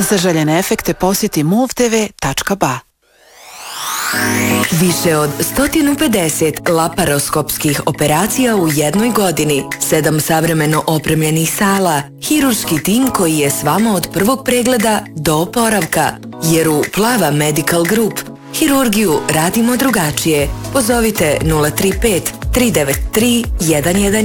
Za željene efekte posjeti movtv.ba. Više od 150 laparoskopskih operacija u jednoj godini, 7 savremeno opremljenih sala, hirurški tim koji je s vama od prvog pregleda do oporavka. Jer u Plava Medical Group hirurgiju radimo drugačije. Pozovite 035 393 111.